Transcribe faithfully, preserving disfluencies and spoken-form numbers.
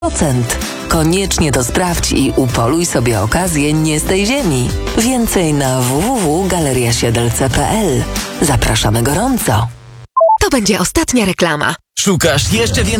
procent. Koniecznie to sprawdź i upoluj sobie okazję nie z tej ziemi. Więcej na w w w kropka galeria siedlce kropka p l. Zapraszamy gorąco. To będzie ostatnia reklama. Szukasz jeszcze więcej